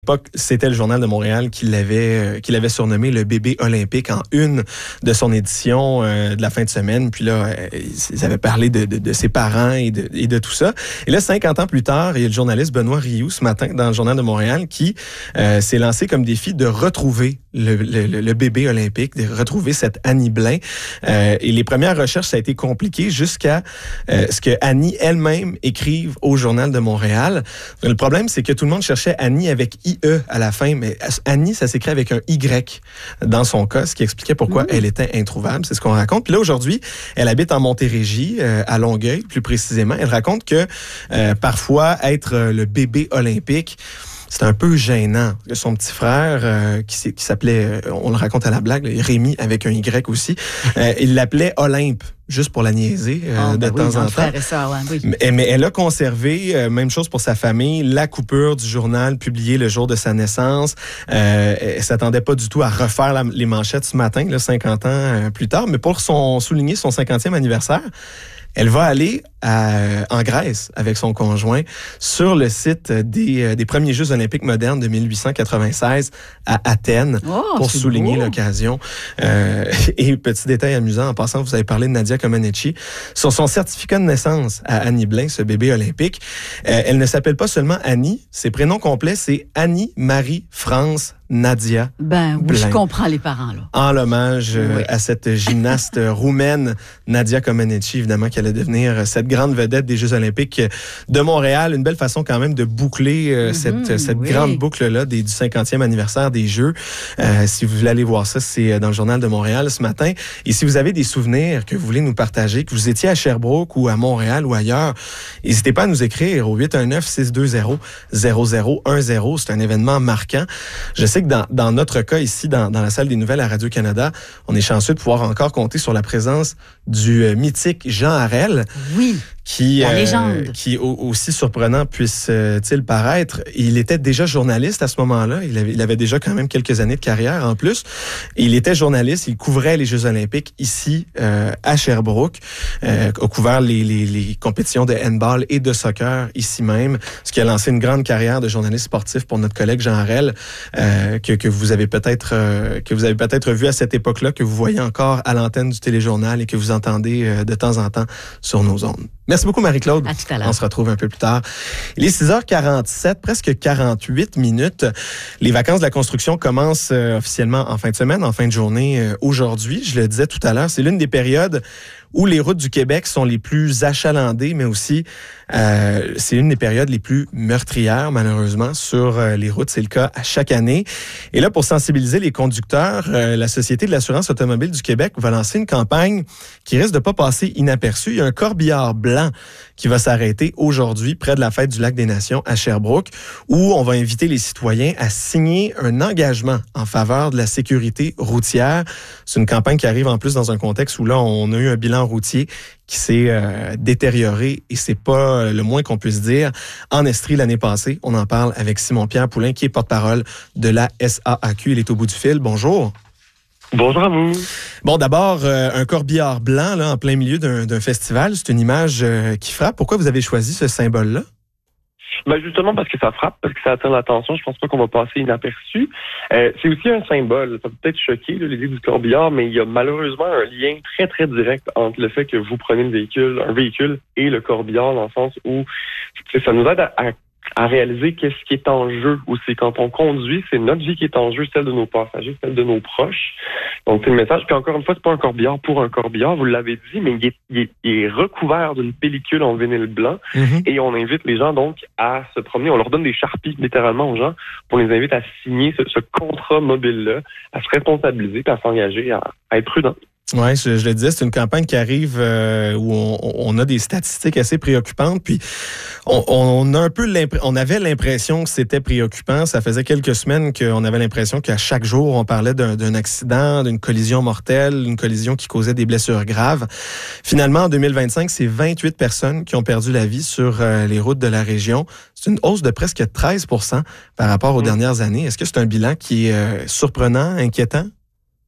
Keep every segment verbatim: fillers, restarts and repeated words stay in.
l'époque, c'était le Journal de Montréal qui l'avait, euh, qui l'avait surnommé le bébé olympique en une de son édition euh, de la fin de semaine. Puis là, euh, ils avaient parlé de, de, de ses parents et de, et de tout ça. Et là, cinquante ans plus tard, il y a le journaliste Benoît Rioux ce matin dans le Journal de Montréal qui euh, s'est lancé comme défi de retrouver le, le, le bébé olympique, de retrouver cette Annie Blain. Euh, et les premières recherches, ça a été compliqué jusqu'à euh, ce que Annie elle-même écrive au Journal de Montréal. Le problème, c'est que tout le monde cherchait Annie avec I E à la fin, mais Annie, ça s'écrit avec un Y dans son cas, ce qui expliquait pourquoi mmh. elle était introuvable. C'est ce qu'on raconte. Puis là, aujourd'hui, elle habite en Montérégie, euh, à Longueuil, plus précisément. Elle raconte que euh, parfois, être euh, le bébé olympique, c'est un peu gênant. Son petit frère, euh, qui, qui s'appelait, on le raconte à la blague, Rémi avec un Y aussi, euh, il l'appelait Olympe, juste pour la niaiser euh, oh, ben de oui, temps en temps. Ça, ouais, oui. mais, mais elle a conservé, euh, même chose pour sa famille, la coupure du journal publiée le jour de sa naissance. Euh, elle s'attendait pas du tout à refaire la, les manchettes ce matin, là, cinquante ans euh, plus tard, mais pour son, souligner son cinquantième anniversaire, elle va aller à, en Grèce avec son conjoint sur le site des, des premiers Jeux olympiques modernes de dix-huit cent quatre-vingt-seize à Athènes oh, pour souligner beau. l'occasion. Euh, et petit détail amusant, en passant, vous avez parlé de Nadia Comaneci. Sur son certificat de naissance à Annie Blain, ce bébé olympique, euh, elle ne s'appelle pas seulement Annie, ses prénoms complets, c'est Annie Marie France Nadia Ben oui, Blain. Je comprends les parents, là. En l'hommage euh, oui. à cette gymnaste roumaine, Nadia Comaneci, évidemment, qui allait devenir cette grande vedette des Jeux olympiques de Montréal. Une belle façon quand même de boucler euh, mm-hmm, cette, cette oui. grande boucle-là des, du cinquantième anniversaire des Jeux. Euh, si vous voulez aller voir ça, c'est dans le Journal de Montréal ce matin. Et si vous avez des souvenirs que vous voulez nous partager, que vous étiez à Sherbrooke ou à Montréal ou ailleurs, n'hésitez pas à nous écrire au huit un neuf, six deux zéro, zéro zéro un zéro. C'est un événement marquant. Je sais que dans, dans notre cas ici, dans, dans la salle des nouvelles à Radio-Canada, on est chanceux de pouvoir encore compter sur la présence du euh, mythique Jean Harel. Oui. Qui, la euh, légende. qui, aussi surprenant puisse-t-il paraître, il était déjà journaliste à ce moment-là. Il avait, il avait déjà quand même quelques années de carrière en plus. Et il était journaliste, il couvrait les Jeux olympiques ici euh, à Sherbrooke, euh, a couvert les, les, les compétitions de handball et de soccer ici même, ce qui a lancé une grande carrière de journaliste sportif pour notre collègue Jean Harel, euh, que, que vous avez peut-être euh, que vous avez peut-être vu à cette époque-là, que vous voyez encore à l'antenne du téléjournal et que vous entendez euh, de temps en temps sur nos ondes. Merci beaucoup, Marie-Claude. À tout à l'heure. On se retrouve un peu plus tard. Il est six heures quarante-sept, presque quarante-huit minutes. Les vacances de la construction commencent euh, officiellement en fin de semaine, en fin de journée euh, aujourd'hui. Je le disais tout à l'heure, c'est l'une des périodes où les routes du Québec sont les plus achalandées, mais aussi euh, c'est une des périodes les plus meurtrières, malheureusement, sur euh, les routes. C'est le cas à chaque année. Et là, pour sensibiliser les conducteurs, euh, la Société de l'assurance automobile du Québec va lancer une campagne qui risque de pas passer inaperçue. Il y a un corbillard blanc qui va s'arrêter aujourd'hui près de la Fête du Lac des Nations à Sherbrooke, où on va inviter les citoyens à signer un engagement en faveur de la sécurité routière. C'est une campagne qui arrive en plus dans un contexte où là, on a eu un bilan routier qui s'est euh, détérioré, et c'est pas le moins qu'on puisse dire. En Estrie, l'année passée, on en parle avec Simon-Pierre Poulin, qui est porte-parole de la S A A Q. Il est au bout du fil. Bonjour. Bonjour à vous. Bon, d'abord, euh, un corbillard blanc là, en plein milieu d'un, d'un festival, c'est une image euh, qui frappe. Pourquoi vous avez choisi ce symbole-là? Ben justement parce que ça frappe, parce que ça attire l'attention. Je pense pas qu'on va passer inaperçu. Euh, c'est aussi un symbole. Ça peut peut-être choquer là, l'idée du corbillard, mais il y a malheureusement un lien très très direct entre le fait que vous prenez le véhicule, un véhicule, et le corbillard, dans le sens où ça nous aide à, à à réaliser qu'est-ce qui est en jeu aussi. Quand on conduit, c'est notre vie qui est en jeu, celle de nos passagers, celle de nos proches. Donc, c'est le message. Puis encore une fois, c'est pas un corbillard pour un corbillard, vous l'avez dit, mais il est, il est, il est recouvert d'une pellicule en vinyle blanc. Mm-hmm. Et on invite les gens, donc, à se promener. On leur donne des charpies, littéralement, aux gens. On les invite à signer ce, ce contrat mobile-là, à se responsabiliser, puis à s'engager, à, à être prudent. Oui, je, je le disais, c'est une campagne qui arrive euh, où on, on a des statistiques assez préoccupantes. Puis on, on a un peu on avait l'impression que c'était préoccupant. Ça faisait quelques semaines qu'on avait l'impression qu'à chaque jour, on parlait d'un, d'un accident, d'une collision mortelle, une collision qui causait des blessures graves. Finalement, en deux mille vingt-cinq, c'est vingt-huit personnes qui ont perdu la vie sur euh, les routes de la région. C'est une hausse de presque treize pour cent par rapport aux mmh. dernières années. Est-ce que c'est un bilan qui est euh, surprenant, inquiétant?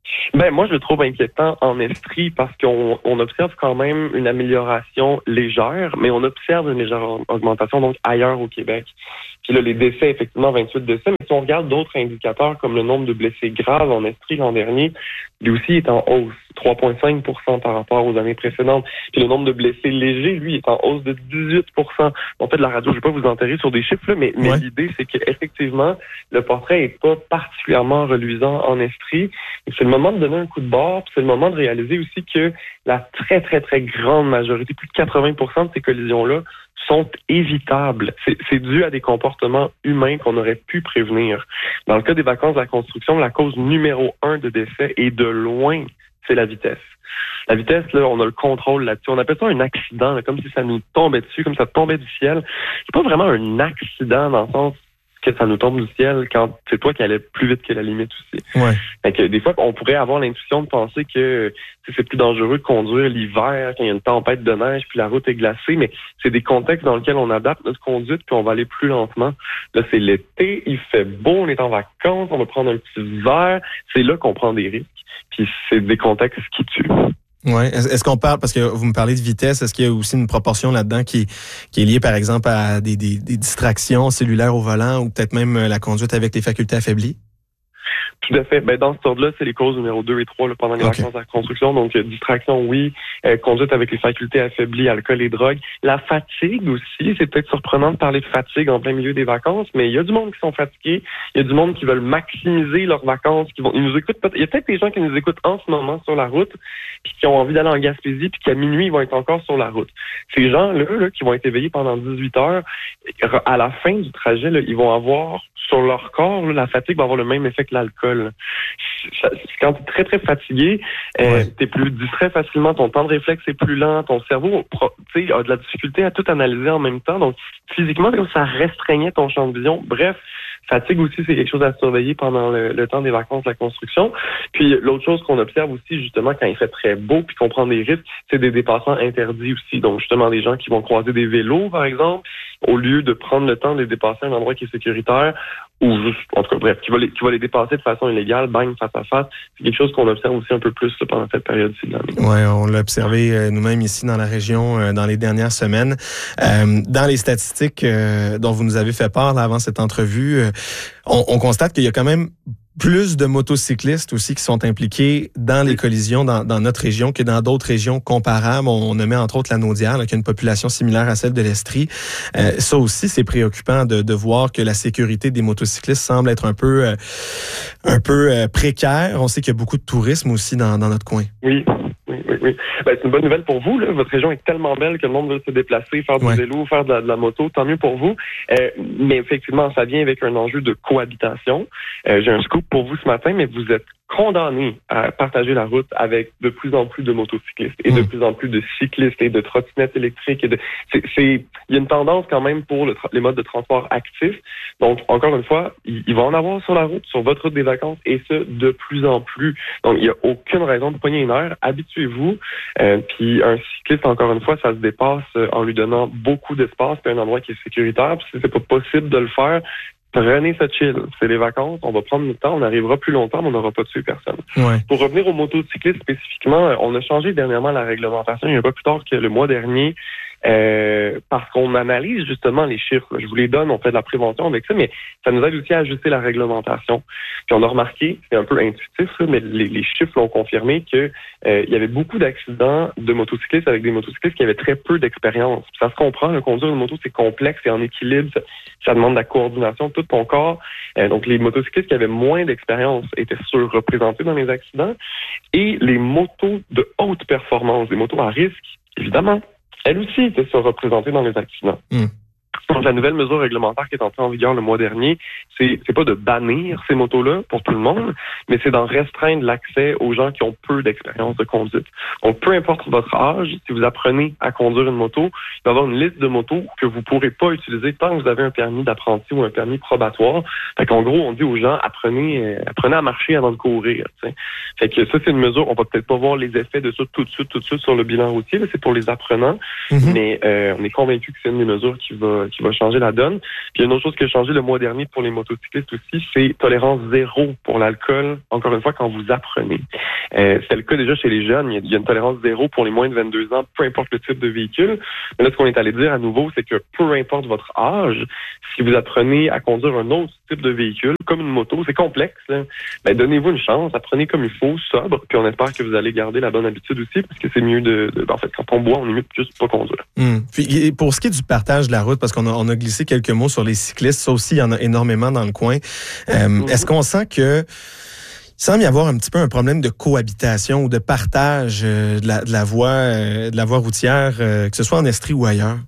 Ben, moi, je le trouve inquiétant en Estrie parce qu'on on observe quand même une amélioration légère, mais on observe une légère augmentation donc ailleurs au Québec. Puis là, les décès, effectivement, vingt-huit décès, mais si on regarde d'autres indicateurs comme le nombre de blessés graves en Estrie l'an dernier, lui aussi est en hausse, trois virgule cinq pour cent par rapport aux années précédentes. Puis le nombre de blessés légers, lui, est en hausse de dix-huit pour cent. En fait, la radio, je ne vais pas vous enterrer sur des chiffres, là, mais, mais ouais. l'idée, c'est qu'effectivement, le portrait n'est pas particulièrement reluisant en Estrie. Et c'est le moment de donner un coup de barre, puis c'est le moment de réaliser aussi que la très, très, très grande majorité, plus de quatre-vingts pour cent de ces collisions-là, sont évitables. C'est, c'est dû à des comportements humains qu'on aurait pu prévenir. Dans le cas des vacances de la construction, la cause numéro un de décès est de loin, c'est la vitesse. La vitesse, là, on a le contrôle là-dessus. On appelle ça un accident, là, comme si ça nous tombait dessus, comme si ça tombait du ciel. C'est pas vraiment un accident dans le sens que ça nous tombe du ciel quand c'est toi qui allais plus vite que la limite aussi. Ouais. Fait que des fois, on pourrait avoir l'intuition de penser que c'est plus dangereux de conduire l'hiver quand il y a une tempête de neige puis la route est glacée, mais c'est des contextes dans lesquels on adapte notre conduite puis on va aller plus lentement. Là, c'est l'été, il fait beau, on est en vacances, on va prendre un petit verre. C'est là qu'on prend des risques. Puis c'est des contextes qui tuent. Oui. Est-ce, est-ce qu'on parle, parce que vous me parlez de vitesse, est-ce qu'il y a aussi une proportion là-dedans qui, qui est liée, par exemple, à des, des, des distractions cellulaires au volant ou peut-être même la conduite avec les facultés affaiblies? Tout à fait. Ben, dans ce ordre-là, c'est les causes numéro deux et trois là, pendant les okay. vacances de la construction. Donc, euh, distraction, oui. Euh, conduite avec les facultés affaiblies, alcool et drogue. La fatigue aussi. C'est peut-être surprenant de parler de fatigue en plein milieu des vacances, mais il y a du monde qui sont fatigués. Il y a du monde qui veulent maximiser leurs vacances. Qui vont, ils nous écoutent. Il y a peut-être des gens qui nous écoutent en ce moment sur la route, puis qui ont envie d'aller en Gaspésie, puis qu'à minuit, ils vont être encore sur la route. Ces gens-là, là, qui vont être éveillés pendant dix-huit heures, à la fin du trajet, là, ils vont avoir sur leur corps, là, la fatigue va avoir le même effet que l'alcool. Quand tu es très, très fatigué, euh, ouais. tu es plus distrait facilement, ton temps de réflexe est plus lent, ton cerveau a de la difficulté à tout analyser en même temps. Donc, physiquement, comme ça restreignait ton champ de vision. Bref, fatigue aussi, c'est quelque chose à surveiller pendant le, le temps des vacances de la construction. Puis, l'autre chose qu'on observe aussi, justement, quand il fait très beau puis qu'on prend des risques, c'est des dépassements interdits aussi. Donc, justement, des gens qui vont croiser des vélos, par exemple, au lieu de prendre le temps de les dépasser à un endroit qui est sécuritaire, ou juste, en tout cas, bref, qui va les, qui va les dépasser de façon illégale, bang, face à face. C'est quelque chose qu'on observe aussi un peu plus là, pendant cette période-ci de l'année. Oui, on l'a observé euh, nous-mêmes ici dans la région euh, dans les dernières semaines. Euh, dans les statistiques euh, dont vous nous avez fait part là, avant cette entrevue, euh, on, on constate qu'il y a quand même plus de motocyclistes aussi qui sont impliqués dans les collisions dans, dans notre région que dans d'autres régions comparables. On, on nommait entre autres la Naudière, là, qui a une population similaire à celle de l'Estrie. Euh, ça aussi, c'est préoccupant de, de voir que la sécurité des motocyclistes semble être un peu, euh, un peu euh, précaire. On sait qu'il y a beaucoup de tourisme aussi dans, dans notre coin. Oui. Oui, oui, oui. Ben, c'est une bonne nouvelle pour vous. Là. Votre région est tellement belle que le monde veut se déplacer, faire du ouais. vélo, faire de la, de la moto. Tant mieux pour vous. Euh, mais effectivement, ça vient avec un enjeu de cohabitation. Euh, j'ai un scoop pour vous ce matin, mais vous êtes condamnés à partager la route avec de plus en plus de motocyclistes et mmh. de plus en plus de cyclistes et de trottinettes électriques. Et de, c'est, c'est, il y a une tendance quand même pour le, les modes de transport actifs. Donc, encore une fois, il, il va en avoir sur la route, sur votre route des vacances, et ce, de plus en plus. Donc, il n'y a aucune raison de pogner une heure. Habituez-vous. Euh, puis, un cycliste, encore une fois, ça se dépasse en lui donnant beaucoup d'espace, puis un endroit qui est sécuritaire. Puis, si c'est pas possible de le faire, prenez ça chill. C'est les vacances, on va prendre le temps, on arrivera plus longtemps, mais on n'aura pas tué personne. Ouais. Pour revenir aux motocyclistes spécifiquement, on a changé dernièrement la réglementation, il n'y a pas plus tard que le mois dernier, euh, parce qu'on analyse justement les chiffres. Je vous les donne, on fait de la prévention avec ça, mais ça nous aide aussi à ajuster la réglementation. Puis on a remarqué, c'est un peu intuitif, mais les, les chiffres l'ont confirmé que euh, il y avait beaucoup d'accidents de motocyclistes avec des motocyclistes qui avaient très peu d'expérience. Puis ça se comprend, le conduire une moto, c'est complexe, c'est en équilibre, ça, ça demande de la coordination de tout ton corps. Euh, donc les motocyclistes qui avaient moins d'expérience étaient surreprésentés dans les accidents. Et les motos de haute performance, des motos à risque, évidemment, elles aussi étaient surreprésentées dans les accidents. Mmh. Donc, la nouvelle mesure réglementaire qui est entrée en vigueur le mois dernier, c'est, c'est pas de bannir ces motos-là pour tout le monde, mais c'est d'en restreindre l'accès aux gens qui ont peu d'expérience de conduite. Donc, peu importe votre âge, si vous apprenez à conduire une moto, il va y avoir une liste de motos que vous pourrez pas utiliser tant que vous avez un permis d'apprenti ou un permis probatoire. Fait qu'en gros, on dit aux gens, apprenez, euh, apprenez à marcher avant de courir. T'sais. Fait que ça, c'est une mesure, on va peut-être pas voir les effets de ça tout de suite, tout de suite sur le bilan routier, là, c'est pour les apprenants, mm-hmm. mais euh, on est convaincu que c'est une des mesures qui va qui va changer la donne. Puis il y a une autre chose qui a changé le mois dernier pour les motos motocyclistes aussi, c'est tolérance zéro pour l'alcool, encore une fois, quand vous apprenez. Euh, c'est le cas déjà chez les jeunes, il y a une tolérance zéro pour les moins de vingt-deux ans, peu importe le type de véhicule. Mais là, ce qu'on est allé dire à nouveau, c'est que peu importe votre âge, si vous apprenez à conduire un autre type de véhicule, comme une moto, c'est complexe, là, ben donnez-vous une chance, apprenez comme il faut, sobre, puis on espère que vous allez garder la bonne habitude aussi, parce que c'est mieux de... de en fait, quand on boit, on est mieux de juste pas conduire. Mmh. Puis, pour ce qui est du partage de la route, parce qu'on a, on a glissé quelques mots sur les cyclistes, ça aussi, il y en a énormément dans le coin. Euh, mmh. Est-ce qu'on sent que il semble y avoir un petit peu un problème de cohabitation ou de partage euh, de, la, de la voie euh, de la voie routière, euh, que ce soit en Estrie ou ailleurs?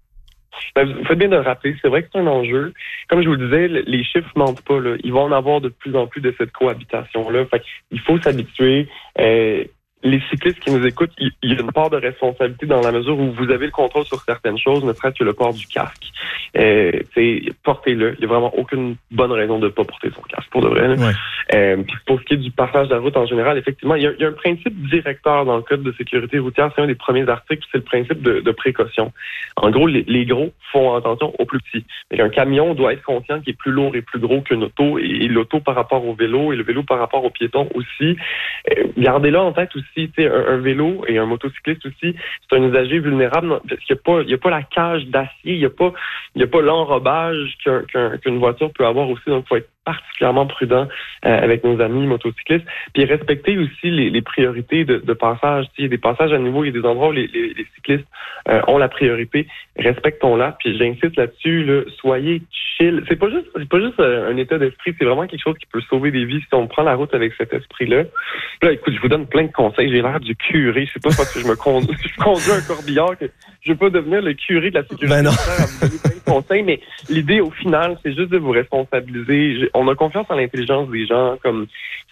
Ben, vous faites bien de le rappeler, c'est vrai que c'est un enjeu. Comme je vous le disais, les chiffres mentent pas, là. Il va en avoir de plus en plus de cette cohabitation-là. Fait qu'il faut s'habituer. Euh, les cyclistes qui nous écoutent, il y a une part de responsabilité dans la mesure où vous avez le contrôle sur certaines choses, ne serait-ce que le port du casque. Euh, portez-le. Il n'y a vraiment aucune bonne raison de ne pas porter son casque, pour de vrai. Ouais. Euh, puis pour ce qui est du partage de la route en général, effectivement, il y a, il y a un principe directeur dans le code de sécurité routière. C'est un des premiers articles, c'est le principe de, de précaution. En gros, les, les gros font attention aux plus petits. Donc, un camion doit être conscient qu'il est plus lourd et plus gros qu'une auto, et, et l'auto par rapport au vélo, et le vélo par rapport au piéton aussi. Euh, gardez-le en tête aussi. Un, un vélo et un motocycliste aussi, c'est un usager vulnérable parce qu'il n'y a pas, il y a pas la cage d'acier, il n'y a pas, il y a pas l'enrobage qu'un, qu'un, qu'une voiture peut avoir aussi. Donc, il faut être particulièrement prudent euh, avec nos amis motocyclistes. Puis respecter aussi les, les priorités de, de passage. Il y a des passages à niveau, il y a des endroits où les, les, les cyclistes euh, ont la priorité. Respectons-la. Puis j'insiste là-dessus, là, soyez chill. C'est pas juste, c'est pas juste un état d'esprit, c'est vraiment quelque chose qui peut sauver des vies si on prend la route avec cet esprit-là. Là, écoute, je vous donne plein de conseils. J'ai l'air du curé. Je sais pas parce que je me conduis, je conduis un corbillard que je veux pas devenir le curé de la sécurité. Ben non. À vous donner plein de conseils, mais l'idée au final, c'est juste de vous responsabiliser. On a confiance en l'intelligence des gens, comme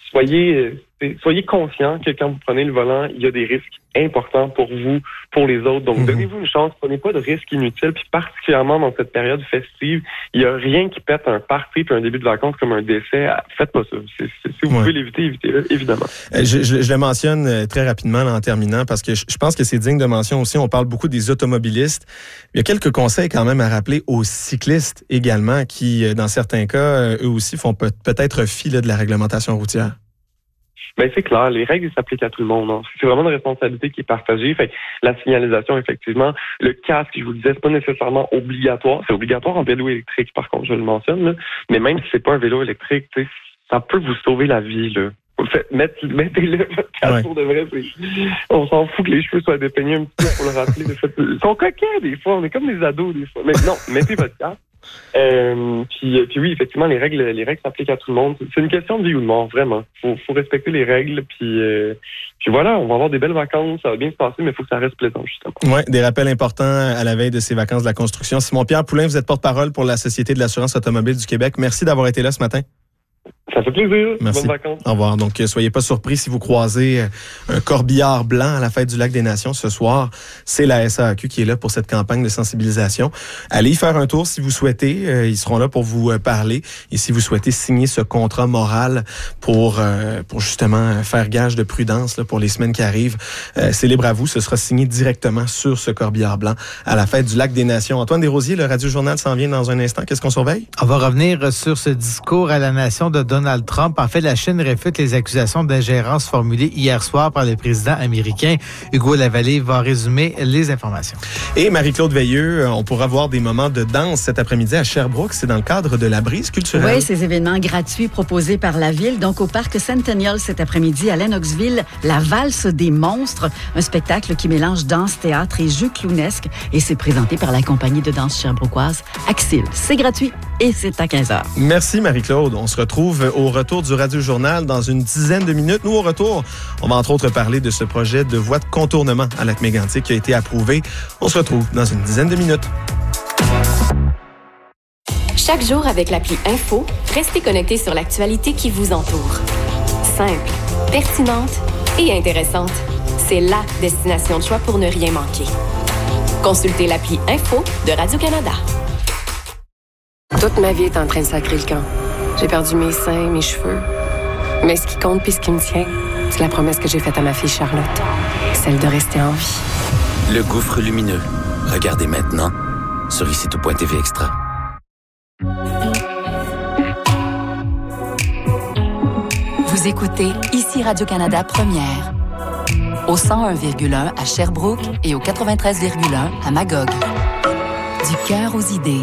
soyez soyez conscients que quand vous prenez le volant, il y a des risques importants pour vous, pour les autres. Donc, mm-hmm. donnez-vous une chance, prenez pas de risques inutiles, puis particulièrement dans cette période festive, il y a rien qui pète un party puis un début de vacances comme un décès. Faites pas ça. C'est, c'est, si vous ouais. pouvez l'éviter, évitez-le, évidemment. Euh, je, je, je le mentionne très rapidement là, en terminant, parce que je, je pense que c'est digne de mention aussi. On parle beaucoup des automobilistes. Il y a quelques conseils quand même à rappeler aux cyclistes également, qui, dans certains cas, eux aussi font peut- peut-être fi là, de la réglementation routière. Ben c'est clair, les règles s'appliquent à tout le monde. Hein. C'est vraiment une responsabilité qui est partagée. Fait la signalisation, effectivement, le casque, je vous le disais, c'est pas nécessairement obligatoire. C'est obligatoire en vélo électrique, par contre, je le mentionne. Là. Mais même si c'est pas un vélo électrique, ça peut vous sauver la vie. Là. Vous le faites, mettez, mettez-le, votre casque ouais. pour de vrai. C'est... On s'en fout que les cheveux soient dépeignés un petit peu pour le rappeler. Fait... Ils sont coquets des fois, on est comme des ados des fois. Mais non, mettez votre casque. Euh, puis, puis oui, effectivement, les règles, les règles s'appliquent à tout le monde. C'est une question de vie ou de mort, vraiment. Faut, faut respecter les règles. Puis, euh, puis voilà, on va avoir des belles vacances, ça va bien se passer, mais il faut que ça reste plaisant, justement. Oui, des rappels importants à la veille de ces vacances de la construction. Simon-Pierre Poulin, vous êtes porte-parole pour la Société de l'assurance automobile du Québec. Merci d'avoir été là ce matin. Ça fait plaisir. Merci. Bonnes vacances. Au revoir. Donc, soyez pas surpris si vous croisez un corbillard blanc à la fête du Lac des Nations ce soir. C'est la S A A Q qui est là pour cette campagne de sensibilisation. Allez y faire un tour si vous souhaitez. Euh, ils seront là pour vous parler. Et si vous souhaitez signer ce contrat moral pour euh, pour justement faire gage de prudence là, pour les semaines qui arrivent, euh, c'est libre à vous. Ce sera signé directement sur ce corbillard blanc à la fête du Lac des Nations. Antoine Desrosiers, le Radio Journal s'en vient dans un instant. Qu'est-ce qu'on surveille? On va revenir sur ce discours à la nation de Donald Trump. En fait, la Chine réfute les accusations d'ingérence formulées hier soir par le président américain. Hugo Lavallée va résumer les informations. Et Marie-Claude Veilleux, on pourra voir des moments de danse cet après-midi à Sherbrooke. C'est dans le cadre de la brise culturelle. Oui, ces événements gratuits proposés par la Ville. Donc, au Parc Centennial cet après-midi à Lennoxville, la valse des monstres, un spectacle qui mélange danse, théâtre et jeux clownesques. Et c'est présenté par la compagnie de danse sherbrookoise Axil. C'est gratuit et c'est à quinze heures. Merci Marie-Claude. On se retrouve au retour du Radio Journal dans une dizaine de minutes. Nous, au retour, on va entre autres parler de ce projet de voie de contournement à Lac-Mégantic qui a été approuvé. On se retrouve dans une dizaine de minutes. Chaque jour avec l'appli Info, restez connectés sur l'actualité qui vous entoure. Simple, pertinente et intéressante. C'est la destination de choix pour ne rien manquer. Consultez l'appli Info de Radio-Canada. Toute ma vie est en train de sacrer le camp. J'ai perdu mes seins, mes cheveux. Mais ce qui compte puis ce qui me tient, c'est la promesse que j'ai faite à ma fille Charlotte. Celle de rester en vie. Le gouffre lumineux. Regardez maintenant sur ici tout point T V Extra. Vous écoutez ici Radio-Canada Première. Au cent un virgule un à Sherbrooke et au quatre-vingt-treize virgule un à Magog. Du cœur aux idées.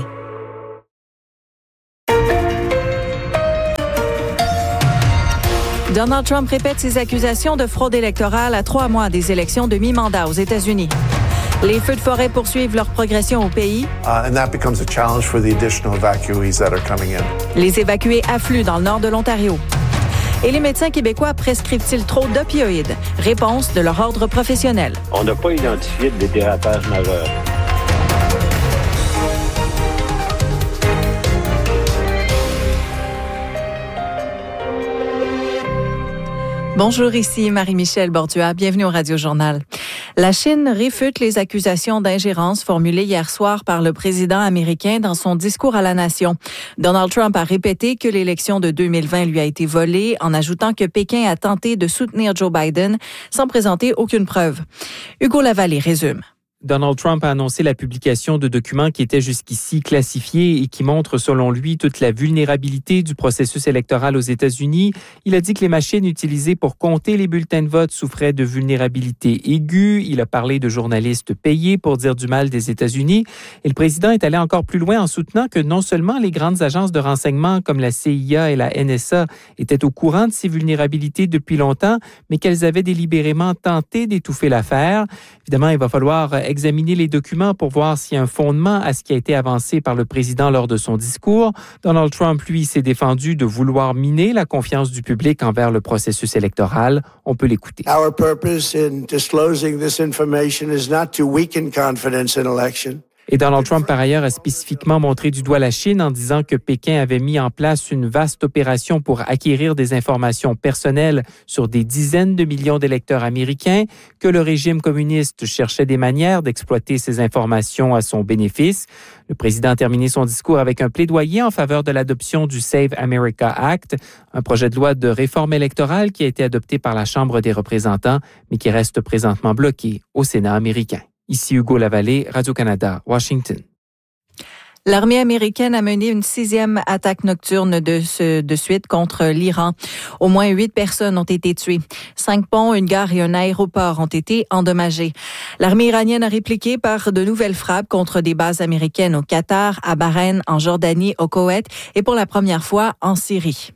Donald Trump répète ses accusations de fraude électorale à trois mois des élections de mi-mandat aux États-Unis. Les feux de forêt poursuivent leur progression au pays. Uh, and that becomes a challenge for the additional evacuees that are coming in. Les évacués affluent dans le nord de l'Ontario. Et les médecins québécois prescrivent-ils trop d'opioïdes? Réponse de leur ordre professionnel. On n'a pas identifié de dérapage majeur. Bonjour, ici Marie-Michel Bordua. Bienvenue au Radio-Journal. La Chine réfute les accusations d'ingérence formulées hier soir par le président américain dans son discours à la nation. Donald Trump a répété que l'élection de deux mille vingt lui a été volée en ajoutant que Pékin a tenté de soutenir Joe Biden sans présenter aucune preuve. Hugo Lavallée résume. Donald Trump a annoncé la publication de documents qui étaient jusqu'ici classifiés et qui montrent, selon lui, toute la vulnérabilité du processus électoral aux États-Unis. Il a dit que les machines utilisées pour compter les bulletins de vote souffraient de vulnérabilité aiguë. Il a parlé de journalistes payés pour dire du mal des États-Unis. Et le président est allé encore plus loin en soutenant que non seulement les grandes agences de renseignement comme la C I A et la N S A étaient au courant de ces vulnérabilités depuis longtemps, mais qu'elles avaient délibérément tenté d'étouffer l'affaire. Évidemment, il va falloir examiner les documents pour voir s'il y a un fondement à ce qui a été avancé par le président lors de son discours. Donald Trump, lui, s'est défendu de vouloir miner la confiance du public envers le processus électoral. On peut l'écouter. Our purpose in disclosing this information is not to weaken confidence in election. Et Donald Trump, par ailleurs, a spécifiquement montré du doigt la Chine en disant que Pékin avait mis en place une vaste opération pour acquérir des informations personnelles sur des dizaines de millions d'électeurs américains, que le régime communiste cherchait des manières d'exploiter ces informations à son bénéfice. Le président a terminé son discours avec un plaidoyer en faveur de l'adoption du Save America Act, un projet de loi de réforme électorale qui a été adopté par la Chambre des représentants, mais qui reste présentement bloqué au Sénat américain. Ici Hugo Lavallée, Radio-Canada, Washington. L'armée américaine a mené une sixième attaque nocturne de, ce, de suite contre l'Iran. Au moins huit personnes ont été tuées. Cinq ponts, une gare et un aéroport ont été endommagés. L'armée iranienne a répliqué par de nouvelles frappes contre des bases américaines au Qatar, à Bahreïn, en Jordanie, au Koweït et pour la première fois en Syrie.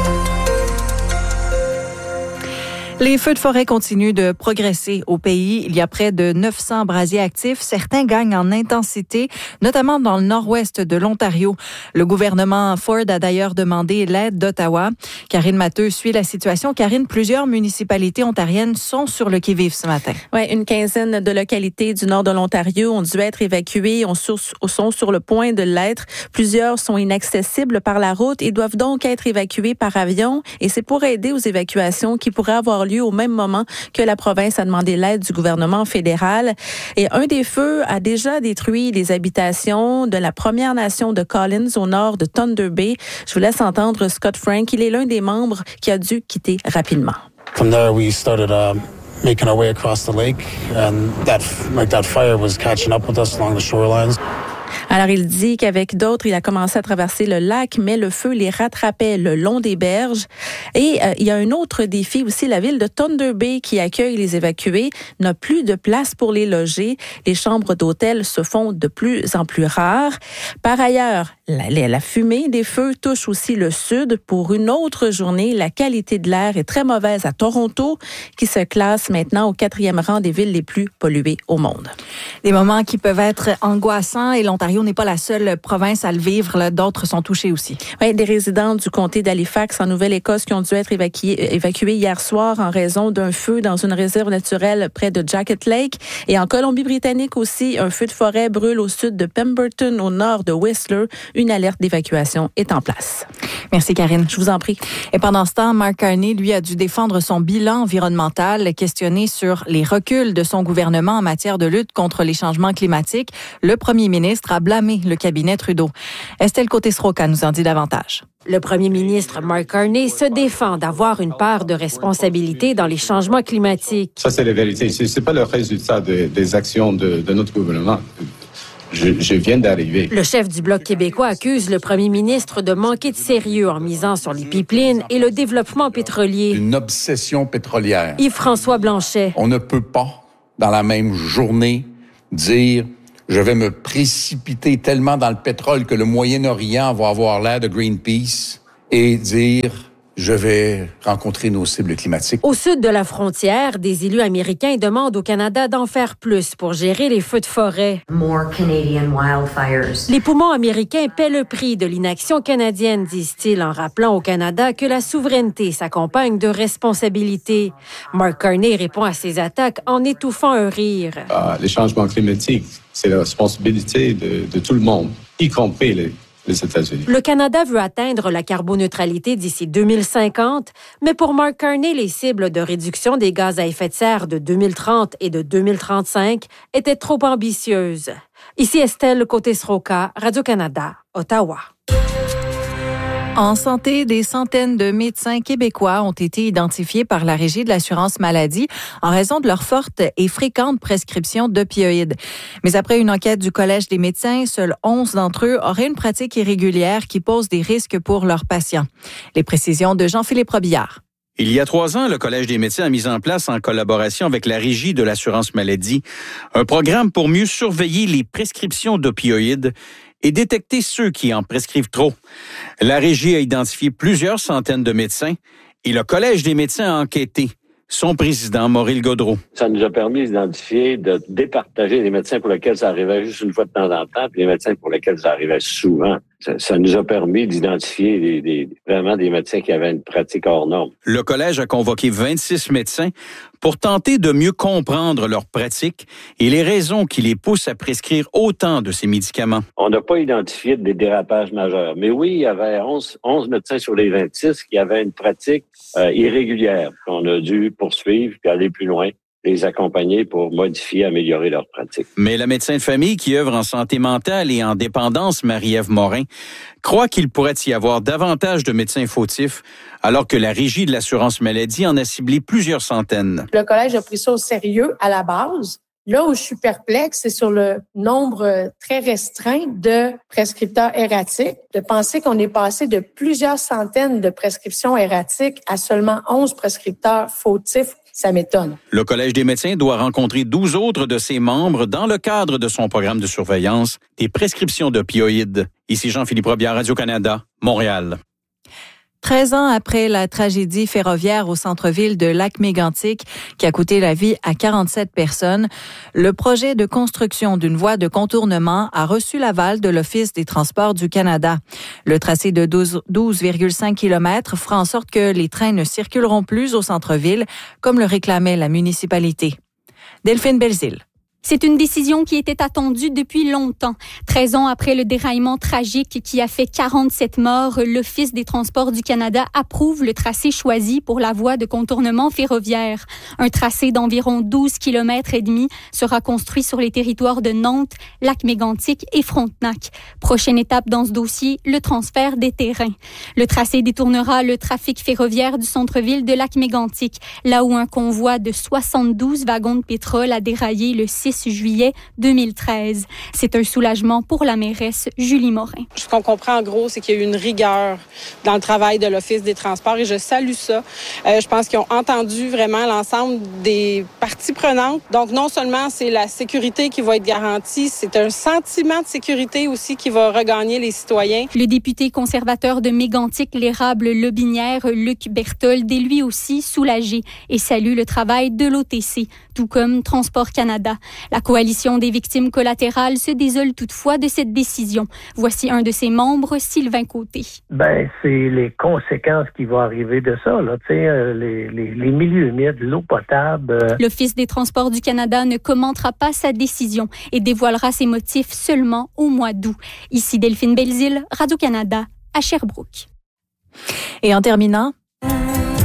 Les feux de forêt continuent de progresser au pays. Il y a près de neuf cents brasiers actifs. Certains gagnent en intensité, notamment dans le nord-ouest de l'Ontario. Le gouvernement Ford a d'ailleurs demandé l'aide d'Ottawa. Karine Matteux suit la situation. Karine, plusieurs municipalités ontariennes sont sur le qui-vive ce matin. Oui, une quinzaine de localités du nord de l'Ontario ont dû être évacuées, ont sur, sont sur le point de l'être. Plusieurs sont inaccessibles par la route et doivent donc être évacuées par avion. Et c'est pour aider aux évacuations qui pourraient avoir lieu au même moment que la province a demandé l'aide du gouvernement fédéral. Et un des feux a déjà détruit les habitations de la Première Nation de Collins au nord de Thunder Bay. Je vous laisse entendre Scott Frank. Il est l'un des membres qui a dû quitter rapidement. From there, we started uh, making our way across the lake, and that like that fire was catching up with us along the shorelines. Alors, il dit qu'avec d'autres, il a commencé à traverser le lac, mais le feu les rattrapait le long des berges. Et euh, il y a un autre défi aussi. La ville de Thunder Bay, qui accueille les évacués, n'a plus de place pour les loger. Les chambres d'hôtel se font de plus en plus rares. Par ailleurs, la, la fumée des feux touche aussi le sud. Pour une autre journée, la qualité de l'air est très mauvaise à Toronto, qui se classe maintenant au quatrième rang des villes les plus polluées au monde. Des moments qui peuvent être angoissants et l'Ontario n'est pas la seule province à le vivre. Là, d'autres sont touchés aussi. Oui, des résidents du comté d'Halifax en Nouvelle-Écosse qui ont dû être évacués, évacués hier soir en raison d'un feu dans une réserve naturelle près de Jacket Lake. Et en Colombie-Britannique aussi, un feu de forêt brûle au sud de Pemberton, au nord de Whistler. Une alerte d'évacuation est en place. Merci, Karine. Je vous en prie. Et pendant ce temps, Mark Carney, lui, a dû défendre son bilan environnemental, questionné sur les reculs de son gouvernement en matière de lutte contre les changements climatiques. Le premier ministre a blâmé le cabinet Trudeau. Estelle Côté-Sroka nous en dit davantage. Le premier ministre Mark Carney se défend d'avoir une part de responsabilité dans les changements climatiques. Ça, c'est la vérité. Ce n'est pas le résultat de, des actions de, de notre gouvernement. Je, je viens d'arriver. Le chef du Bloc québécois accuse le premier ministre de manquer de sérieux en misant sur les pipelines et le développement pétrolier. Une obsession pétrolière. Yves-François Blanchet. On ne peut pas, dans la même journée, dire « je vais me précipiter tellement dans le pétrole que le Moyen-Orient va avoir l'air de Greenpeace » et dire « je vais rencontrer nos cibles climatiques ». Au sud de la frontière, des élus américains demandent au Canada d'en faire plus pour gérer les feux de forêt. More Canadian wildfires. Les poumons américains paient le prix de l'inaction canadienne, disent-ils, en rappelant au Canada que la souveraineté s'accompagne de responsabilités. Mark Carney répond à ces attaques en étouffant un rire. Ah, les changements climatiques, c'est la responsabilité de, de tout le monde, y compris les les États-Unis. Le Canada veut atteindre la carboneutralité d'ici deux mille cinquante, mais pour Mark Carney, les cibles de réduction des gaz à effet de serre de deux mille trente et de deux mille trente-cinq étaient trop ambitieuses. Ici Estelle Côté-Sroka, Radio-Canada, Ottawa. En santé, des centaines de médecins québécois ont été identifiés par la Régie de l'assurance maladie en raison de leur forte et fréquente prescription d'opioïdes. Mais après une enquête du Collège des médecins, seuls onze d'entre eux auraient une pratique irrégulière qui pose des risques pour leurs patients. Les précisions de Jean-Philippe Robillard. Il y a trois ans, le Collège des médecins a mis en place, en collaboration avec la Régie de l'assurance maladie, un programme pour mieux surveiller les prescriptions d'opioïdes et détecter ceux qui en prescrivent trop. La Régie a identifié plusieurs centaines de médecins et le Collège des médecins a enquêté. Son président, Maurice Gaudreault. Ça nous a permis d'identifier, de départager les médecins pour lesquels ça arrivait juste une fois de temps en temps, puis les médecins pour lesquels ça arrivait souvent. Ça, ça nous a permis d'identifier des, des, vraiment des médecins qui avaient une pratique hors norme. Le collège a convoqué vingt-six médecins pour tenter de mieux comprendre leurs pratiques et les raisons qui les poussent à prescrire autant de ces médicaments. On n'a pas identifié des dérapages majeurs. Mais oui, il y avait onze, onze médecins sur les vingt-six qui avaient une pratique euh, irrégulière qu'on a dû poursuivre puis aller plus loin, les accompagner pour modifier, améliorer leur pratique. Mais la médecin de famille qui œuvre en santé mentale et en dépendance, Marie-Ève Morin, croit qu'il pourrait y avoir davantage de médecins fautifs, alors que la Régie de l'assurance maladie en a ciblé plusieurs centaines. Le collège a pris ça au sérieux à la base. Là où je suis perplexe, c'est sur le nombre très restreint de prescripteurs erratiques. De penser qu'on est passé de plusieurs centaines de prescriptions erratiques à seulement onze prescripteurs fautifs, ça m'étonne. Le Collège des médecins doit rencontrer douze autres de ses membres dans le cadre de son programme de surveillance des prescriptions d'opioïdes. Ici Jean-Philippe Robillard, Radio-Canada, Montréal. treize ans après la tragédie ferroviaire au centre-ville de Lac-Mégantic qui a coûté la vie à quarante-sept personnes, le projet de construction d'une voie de contournement a reçu l'aval de l'Office des transports du Canada. Le tracé de douze virgule cinq kilomètres fera en sorte que les trains ne circuleront plus au centre-ville, comme le réclamait la municipalité. Delphine Belzile. C'est une décision qui était attendue depuis longtemps. treize ans après le déraillement tragique qui a fait quarante-sept morts, l'Office des transports du Canada approuve le tracé choisi pour la voie de contournement ferroviaire. Un tracé d'environ douze kilomètres et demi sera construit sur les territoires de Nantes, Lac-Mégantic et Frontenac. Prochaine étape dans ce dossier, le transfert des terrains. Le tracé détournera le trafic ferroviaire du centre-ville de Lac-Mégantic, là où un convoi de soixante-douze wagons de pétrole a déraillé le six juillet deux mille treize. C'est un soulagement pour la mairesse Julie Morin. Ce qu'on comprend en gros, c'est qu'il y a eu une rigueur dans le travail de l'Office des transports et je salue ça. Euh, je pense qu'ils ont entendu vraiment l'ensemble des parties prenantes. Donc non seulement c'est la sécurité qui va être garantie, c'est un sentiment de sécurité aussi qui va regagner les citoyens. Le député conservateur de Mégantic, l'érable Lobinière, Luc Berthold, est lui aussi soulagé et salue le travail de l'O T C, tout comme Transport Canada. La coalition des victimes collatérales se désole toutefois de cette décision. Voici un de ses membres, Sylvain Côté. Ben, c'est les conséquences qui vont arriver de ça, là. Tu sais, euh, les, les, les milieux humides, l'eau potable. Euh... L'Office des transports du Canada ne commentera pas sa décision et dévoilera ses motifs seulement au mois d'août. Ici Delphine Belzile, Radio-Canada, à Sherbrooke. Et en terminant,